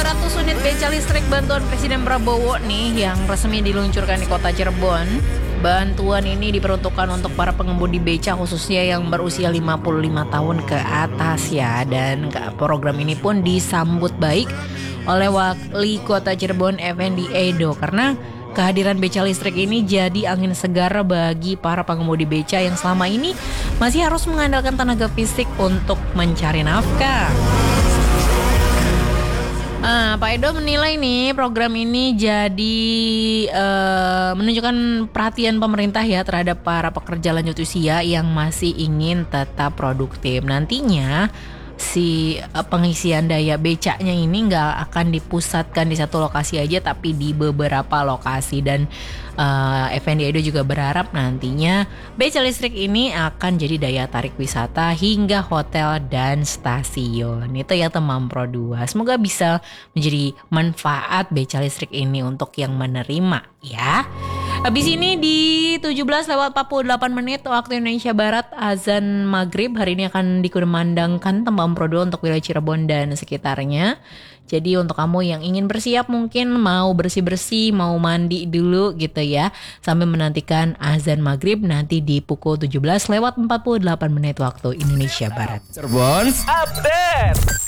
200 unit beca listrik bantuan Presiden Prabowo nih yang resmi diluncurkan di kota Cirebon. Bantuan ini diperuntukkan untuk para pengemudi beca khususnya yang berusia 55 tahun ke atas ya. Dan program ini pun disambut baik oleh Wali Kota Cirebon Effendi Edo karena kehadiran beca listrik ini jadi angin segar bagi para pengemudi beca yang selama ini masih harus mengandalkan tenaga fisik untuk mencari nafkah. Pak Edo menilai nih program ini jadi menunjukkan perhatian pemerintah ya terhadap para pekerja lanjut usia yang masih ingin tetap produktif. Nantinya si pengisian daya becanya ini nggak akan dipusatkan di satu lokasi aja tapi di beberapa lokasi dan Effendi Edo juga berharap nantinya beca listrik ini akan jadi daya tarik wisata hingga hotel dan stasiun. Itu ya teman Pro 2. Semoga bisa menjadi manfaat beca listrik ini untuk yang menerima ya. Habis ini di 17:48 waktu Indonesia Barat azan maghrib hari ini akan dikumandangkan teman Pro 2 untuk wilayah Cirebon dan sekitarnya. Jadi untuk kamu yang ingin bersiap mungkin mau bersih-bersih, mau mandi dulu gitu ya. Sambil menantikan azan maghrib nanti di pukul 17:48 waktu Indonesia Barat. Cirebon Update.